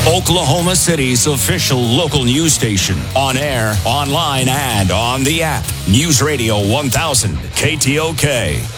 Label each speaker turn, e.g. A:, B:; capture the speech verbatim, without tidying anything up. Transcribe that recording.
A: Oklahoma City's official local news station. On air, online, and on the app. News Radio one thousand, K T O K.